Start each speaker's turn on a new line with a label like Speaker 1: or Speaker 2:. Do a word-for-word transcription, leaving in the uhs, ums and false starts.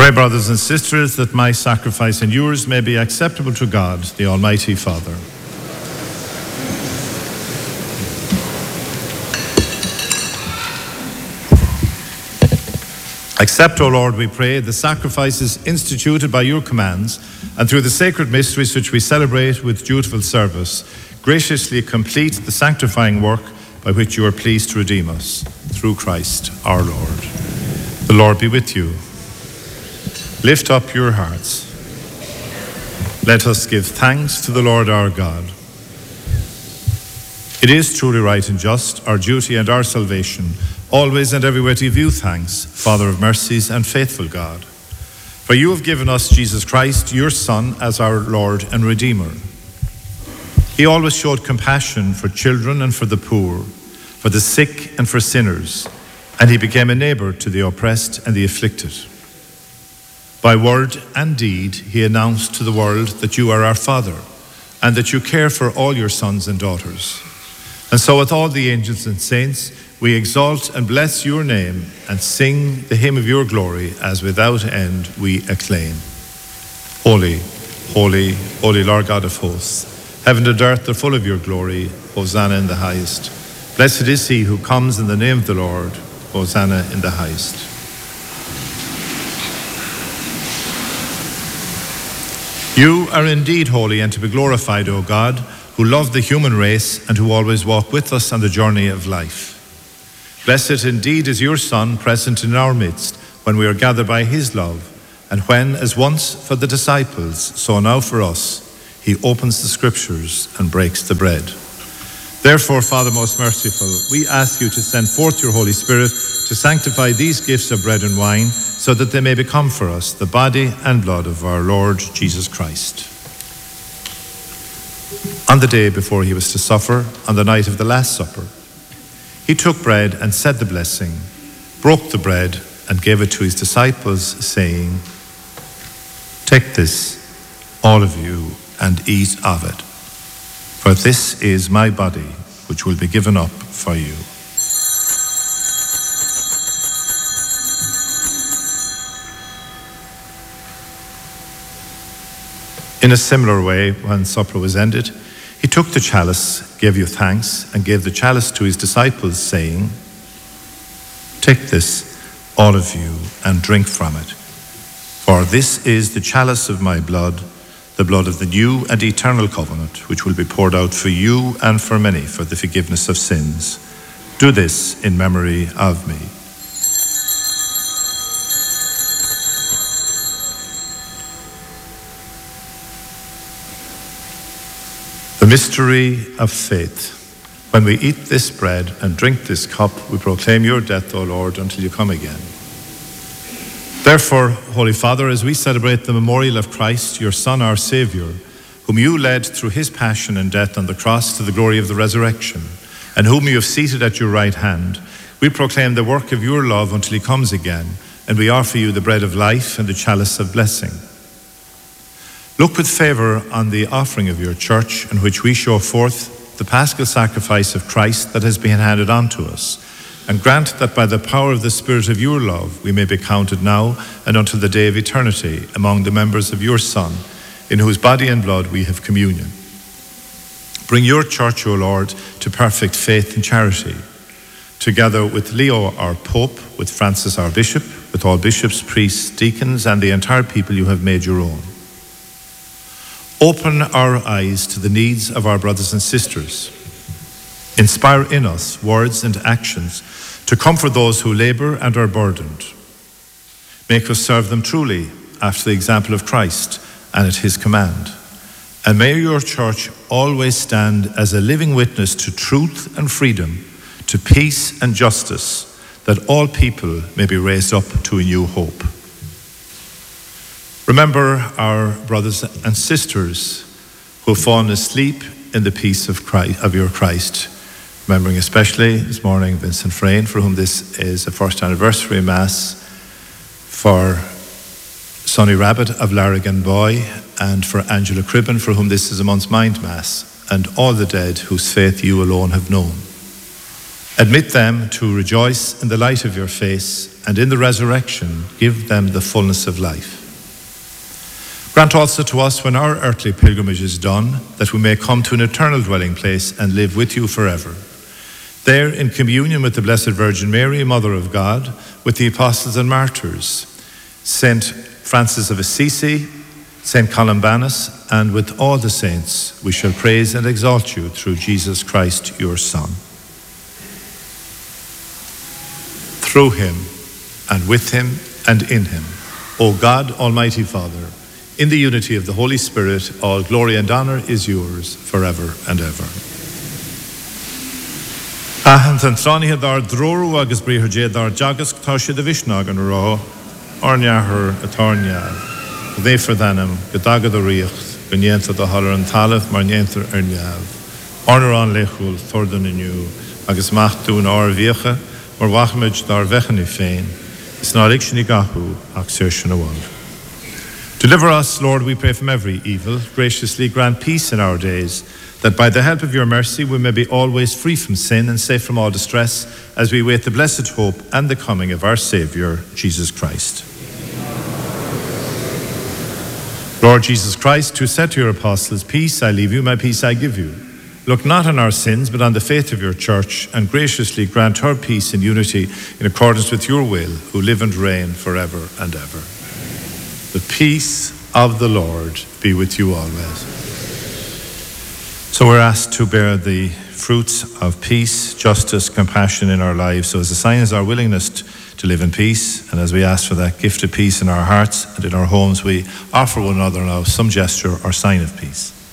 Speaker 1: Pray, brothers and sisters, that my sacrifice and yours may be acceptable to God, the Almighty Father. Accept, O Lord, we pray, the sacrifices instituted by your commands, and through the sacred mysteries which we celebrate with dutiful service, graciously complete the sanctifying work by which you are pleased to redeem us, through Christ our Lord. The Lord be with you. Lift up your hearts. Let us give thanks to the Lord our God. It is truly right and just, our duty and our salvation, always and everywhere to give you thanks, Father of mercies and faithful God. For you have given us Jesus Christ, your Son, as our Lord and Redeemer. He always showed compassion for children and for the poor, for the sick and for sinners, and he became a neighbor to the oppressed and the afflicted. By word and deed, he announced to the world that you are our Father, and that you care for all your sons and daughters. And so with all the angels and saints, we exalt and bless your name and sing the hymn of your glory as without end we acclaim. Holy, holy, holy Lord God of hosts, heaven and earth are full of your glory. Hosanna in the highest. Blessed is he who comes in the name of the Lord. Hosanna in the highest. You are indeed holy and to be glorified, O God, who love the human race and who always walk with us on the journey of life. Blessed indeed is your Son present in our midst when we are gathered by his love, and when, as once for the disciples, so now for us, he opens the scriptures and breaks the bread. Therefore, Father most merciful, we ask you to send forth your Holy Spirit to sanctify these gifts of bread and wine, so that they may become for us the body and blood of our Lord Jesus Christ. On the day before he was to suffer, on the night of the Last Supper, he took bread and said the blessing, broke the bread and gave it to his disciples, saying, "Take this, all of you, and eat of it. For this is my body, which will be given up for you." In a similar way, when supper was ended, he took the chalice, gave you thanks, and gave the chalice to his disciples, saying, "Take this, all of you, and drink from it. For this is the chalice of my blood, the blood of the new and eternal covenant, which will be poured out for you and for many for the forgiveness of sins. Do this in memory of me." The mystery of faith. When we eat this bread and drink this cup, we proclaim your death, O Lord, until you come again. Therefore, Holy Father, as we celebrate the memorial of Christ, your Son, our Saviour, whom you led through his passion and death on the cross to the glory of the resurrection, and whom you have seated at your right hand, we proclaim the work of your love until he comes again, and we offer you the bread of life and the chalice of blessing. Look with favour on the offering of your church, in which we show forth the paschal sacrifice of Christ that has been handed on to us, and grant that by the power of the Spirit of your love we may be counted now and until the day of eternity among the members of your Son, in whose body and blood we have communion. Bring your church, O Lord, to perfect faith and charity, together with Leo our Pope, with Francis our Bishop, with all bishops, priests, deacons, and the entire people you have made your own. Open our eyes to the needs of our brothers and sisters. Inspire in us words and actions to comfort those who labour and are burdened. Make us serve them truly after the example of Christ and at his command. And may your church always stand as a living witness to truth and freedom, to peace and justice, that all people may be raised up to a new hope. Remember our brothers and sisters who have fallen asleep in the peace of Christ, of your Christ. Remembering especially this morning Vincent Frayne, for whom this is a first anniversary Mass, for Sonny Rabbit of Larrigan Boy, and for Angela Cribben, for whom this is a month's mind Mass, and all the dead whose faith you alone have known. Admit them to rejoice in the light of your face, and in the resurrection give them the fullness of life. Grant also to us, when our earthly pilgrimage is done, that we may come to an eternal dwelling place and live with you forever. There, in communion with the Blessed Virgin Mary, Mother of God, with the apostles and martyrs, Saint Francis of Assisi, Saint Columbanus, and with all the saints, we shall praise and exalt you through Jesus Christ, your Son. Through him, and with him, and in him, O God, Almighty Father, in the unity of the Holy Spirit, all glory and honor is yours forever and ever. Ahan tantrani dar droru agus brihje dar jagas ktashe de vishnagan ro ornyahur atornya they for thanam gadaga the richt benyenta the holler and talif marnyenter ernyav orneran lechul thordan in you agus machtun or vieche or wachmij dar vecheni fein it's not ikshni gahu aksirshana. Deliver us, Lord, we pray, from every evil. Graciously grant peace in our days, that by the help of your mercy we may be always free from sin and safe from all distress, as we wait the blessed hope and the coming of our Saviour, Jesus Christ. Lord Jesus Christ, who said to your apostles, "Peace I leave you, my peace I give you," look not on our sins, but on the faith of your church, and graciously grant her peace and unity in accordance with your will, who live and reign forever and ever. The peace of the Lord be with you always. So we're asked to bear the fruits of peace, justice, compassion in our lives. So as a sign of our willingness to live in peace, and as we ask for that gift of peace in our hearts and in our homes, we offer one another now some gesture or sign of peace.